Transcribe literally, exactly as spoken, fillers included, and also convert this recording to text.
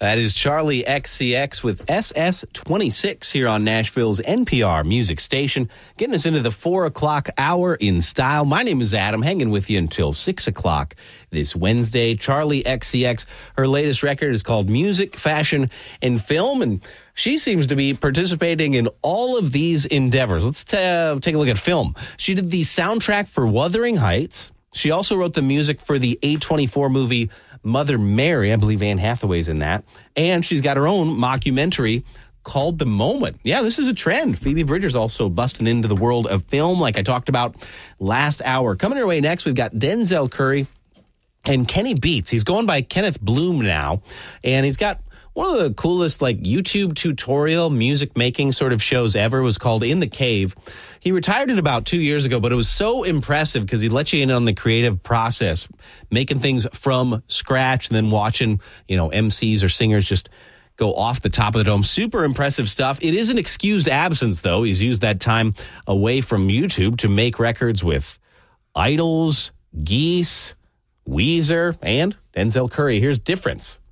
That is Charlie X C X with S S twenty-six here on Nashville's N P R music station, getting us into the four o'clock hour in style. My name is Adam, hanging with you until six o'clock this Wednesday. Charlie X C X, her latest record is called Music, Fashion, and Film, and she seems to be participating in all of these endeavors. Let's t- uh, take a look at film. She did the soundtrack for Wuthering Heights. She also wrote the music for the A twenty-four movie Mother Mary. I believe Anne Hathaway's in that. And she's got her own mockumentary called The Moment. Yeah, this is a trend. Phoebe Bridgers also busting into the world of film like I talked about last hour. Coming our way next, we've got Denzel Curry and Kenny Beats. He's going by Kenneth Bloom now, and he's got one of the coolest like YouTube tutorial music making sort of shows ever. It was called In the Cave. He retired it about two years ago, but it was so impressive because he let you in on the creative process, making things from scratch and then watching, you know, M Cs or singers just go off the top of the dome. Super impressive stuff. It is an excused absence, though. He's used that time away from YouTube to make records with Idols, Geese, Weezer, and Denzel Curry. Here's Difference.